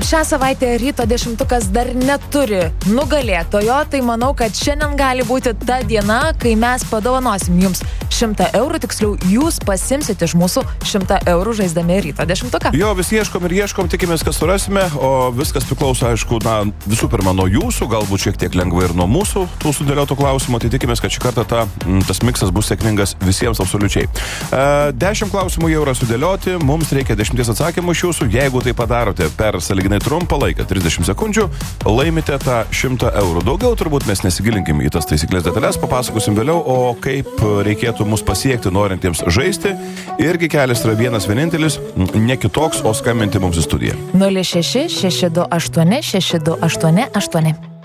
šią savaitę ryto dešimtukas dar neturi nugalėtojo, tai manau, kad šiandien gali būti ta diena, kai mes padovanosim jums 100 eurų, tiksliau jūs pasimsit iš mūsų 100 eurų žaisdami ryto dešimtuką. Jo, vis ieškom ir ieškom, tikimės, kad surasime, o viskas priklauso, aišku, visų pirma nuo jūsų, galbūt šiek tiek lengvai ir nuo mūsų tų sudėliotų klausimų, tai tikimės, kad šį kartą tas miksas bus sėkmingas visiems absoliučiai. 10 klausimų jau yra sudėlioti, mums reikia 10 atsakymų iš jūsų, jeigu tai padarote per sąlyginai trumpą laiką, 30 sekundžių, laimite tą 100 eurų. Daugiau turbūt mes nesigilinkim į tas taisyklės detalės, papasakosim vėliau, o kaip reikėtų mus pasiekti norintiems žaisti. Irgi kelias yra vienas vienintelis, ne kitoks, o skambinti mums į studiją. 06 628 6288.